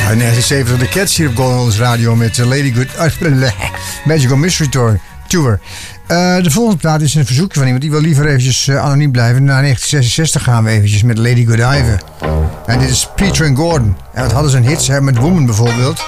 in 1970 de Cats hier op Golden Radio met Lady Good... Magical Mystery Tour. De volgende plaat is een verzoekje van iemand die wil liever eventjes anoniem blijven. Naar 1966 gaan we eventjes met Lady Godiva. En dit is Peter and Gordon. En wat hadden ze een hits met Woman bijvoorbeeld.